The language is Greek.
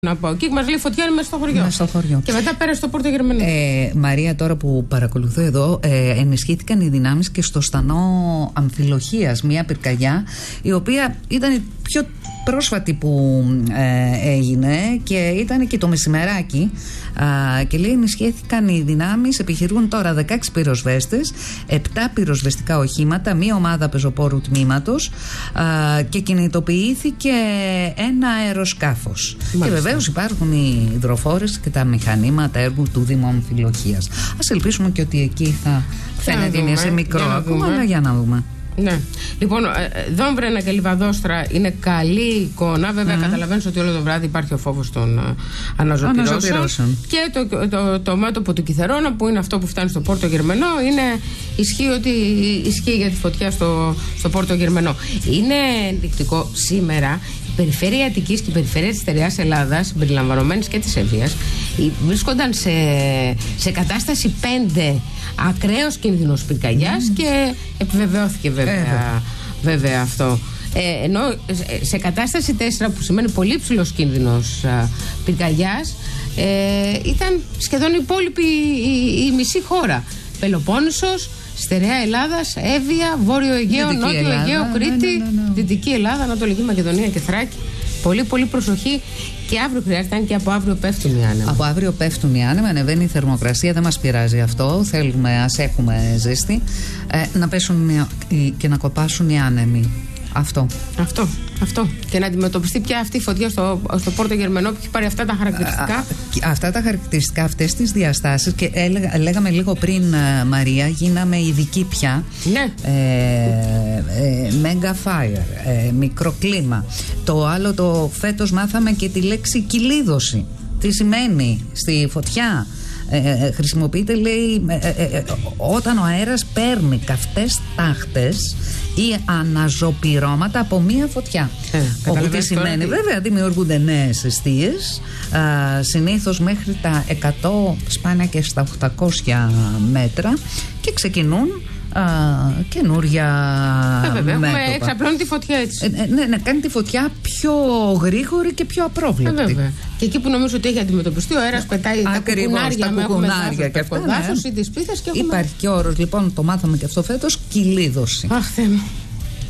Να πω. Και μας λέει φωτιά είναι μέσα στο χωριό. Μέσα στο χωριό. Και μετά πέρασε στο Πόρτο Γερμανό. Μαρία, τώρα που παρακολουθώ εδώ, ενισχύθηκαν οι δυνάμεις και στο στανό Αμφιλοχίας, μια πυρκαγιά, η οποία ήταν η πιο πρόσφατη που έγινε και ήταν και το μεσημεράκι. Και λέει ενισχύθηκαν οι δυνάμεις, επιχειρούν τώρα 16 πυροσβέστες, 7 πυροσβεστικά οχήματα, μία ομάδα πεζοπόρου τμήματος και κινητοποιήθηκε ένα αεροσκάφος. Και βεβαίως υπάρχουν οι υδροφόρες και τα μηχανήματα έργου του Δήμου Αμφιλοχίας. Ας ελπίσουμε και ότι εκεί θα φαίνεται είναι σε μικρό ακόμα, αλλά για να δούμε. Ναι. Λοιπόν, Δόμβρενα και Λιβαδόστρα είναι καλή εικόνα. Βέβαια, καταλαβαίνεις ότι όλο το βράδυ υπάρχει ο φόβος των αναζωπυρώσεων. Και το μέτωπο του Κιθερώνα, που είναι αυτό που φτάνει στο Πόρτο Γερμανό, ισχύει για τη φωτιά στο Πόρτο Γερμανό. Είναι ενδεικτικό σήμερα. Η περιφέρεια Αττικής και η περιφέρεια της Στερεάς Ελλάδας, συμπεριλαμβανομένης και της Εύβοιας, βρίσκονταν σε κατάσταση 5 ακραίος κίνδυνος πυρκαγιάς και επιβεβαιώθηκε βέβαια αυτό. Ενώ σε κατάσταση 4, που σημαίνει πολύ ψηλός κίνδυνος πυρκαγιάς, ήταν σχεδόν η υπόλοιπη η μισή χώρα. Πελοπόννησος, Στερεά Ελλάδας, Εύβοια, Βόρειο Αιγαίο, Δυτική Νότιο Ελλάδα, Αιγαίο, Κρήτη, Δυτική Ελλάδα, Ανατολική Μακεδονία και Θράκη. Πολύ πολύ προσοχή, και αύριο χρειάζεται, αν και από αύριο πέφτουν οι άνεμοι. Από αύριο πέφτουν οι άνεμοι, ανεβαίνει η θερμοκρασία, δεν μας πειράζει αυτό. Θέλουμε, ας έχουμε ζέστη. Να πέσουν και να κοπάσουν οι άνεμοι. Αυτό. Και να αντιμετωπιστεί πια αυτή η φωτιά στο Πόρτο Γερμανό, που έχει πάρει αυτά τα χαρακτηριστικά. Αυτά τα χαρακτηριστικά, αυτές τις διαστάσεις. Και λέγαμε λίγο πριν, Μαρία, γίναμε ειδικοί πια. Ναι. Mega fire, μικρό κλίμα. Το άλλο, φέτος μάθαμε και τη λέξη κυλίδωση. Τι σημαίνει στη φωτιά? Χρησιμοποιείται, λέει, όταν ο αέρας παίρνει καυτές τάχτες ή αναζωπυρώματα από μία φωτιά. Όπου τι σημαίνει, βέβαια, δημιουργούνται νέες εστίες, συνήθως μέχρι τα 100, σπάνια και στα 800 μέτρα, και ξεκινούν καινούρια μέτωπα. Εξαπλώνει τη φωτιά έτσι. Ναι, κάνει τη φωτιά πιο γρήγορη και πιο απρόβλεπτη. Και εκεί που νομίζω ότι έχει αντιμετωπιστεί, ο αέρας πετάει τα κουκουνάρια και αυτά. Δάσος ή της πίθας, και έχουμε... Υπάρχει και όρος, λοιπόν, το μάθαμε και αυτό φέτος, κυλίδωση. Αχ, Θεέ μου.